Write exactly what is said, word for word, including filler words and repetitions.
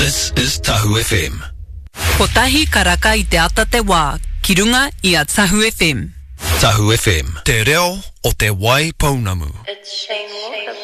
This is Tahu F M. Kotahi karaka I te ata te wā, ki runga I a Tahu F M. Tahu F M. Te reo o te wai pounamu. It's Shane Walker.